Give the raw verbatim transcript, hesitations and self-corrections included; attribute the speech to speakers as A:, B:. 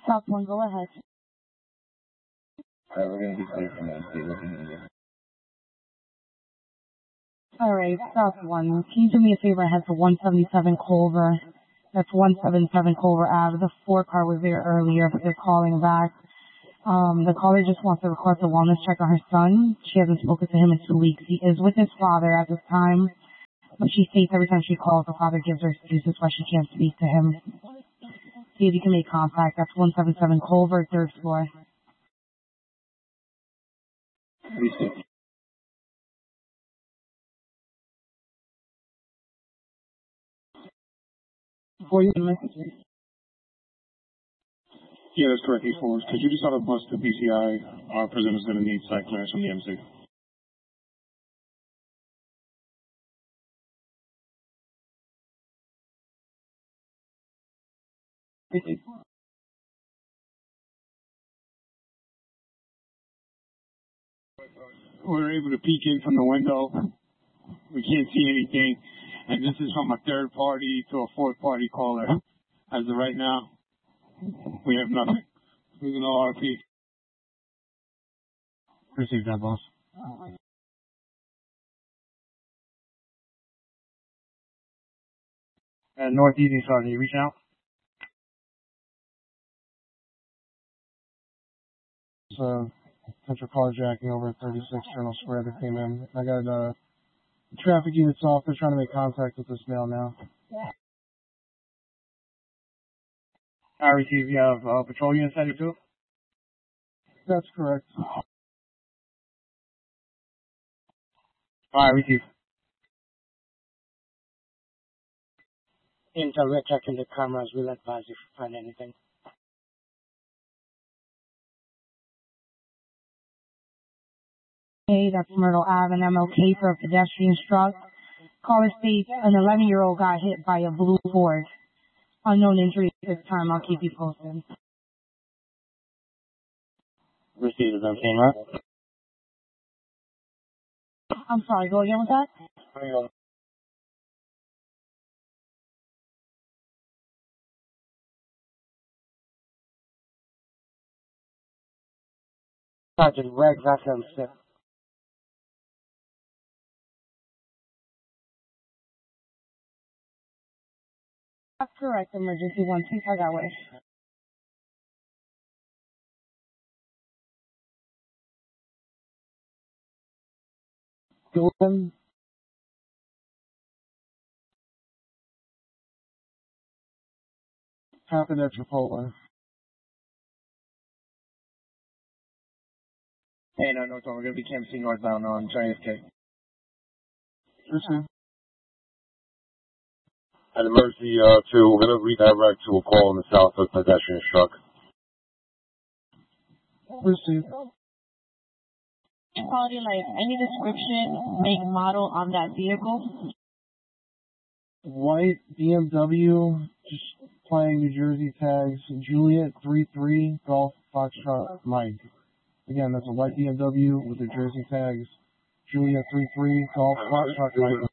A: South one, go ahead.
B: Alright, we're gonna be clear from that. See what we can do.
A: Alright, South one, can you do me a favor? I head to one seventy-seven Culver. That's one seventy-seven Culver Ave. The four car was there earlier, but they're calling back. Um, the caller just wants to request a wellness check on her son. She hasn't spoken to him in two weeks. He is with his father at this time, but she states every time she calls, the father gives her excuses why she can't speak to him. See if you can make contact. That's one seventy-seven Culver, third floor. For you, messages.
C: Yeah, that's correct, East Forward. Could you just have a bus to P C I? Our president is going to need site clearance from the M C. We're able to peek in from the window. We can't see anything. And this is from a third party to a fourth party caller. As of right now, we have nothing. We're going to R P. Received that, boss.
D: And North Evening Star, can you reach out? So, potential carjacking over at thirty-six Journal Square that came in. I got uh, traffic units off. They're trying to make contact with this male now. I receive. You have uh, patrol units headed too? That's correct. I receive.
E: Intel, we're checking the cameras. We'll advise if we find anything.
A: Hey, that's Myrtle Ave and M L K for a pedestrian struck. Caller states an eleven-year-old got hit by a blue Ford. Unknown injury at this time. I'll keep you posted.
D: Receive, is that same, right?
A: I'm sorry, go again with that?
E: Sergeant, where exactly I'm sick?
A: That's correct, emergency one two, I got way.
D: Golden. Happened at Chipotle.
B: Hey, no, no, it's all. We're gonna be Campus northbound on J F K.
D: Receive.
F: An emergency, uh, two, we're going to redirect to a call on the south of pedestrian struck.
D: Receive.
G: Quality of life. Any description, make, model on that vehicle?
D: White B M W, just playing New Jersey tags. Juliet three three Golf Foxtrot Mike. Again, that's a white B M W with the Jersey tags. Juliet three three Golf Foxtrot Mike.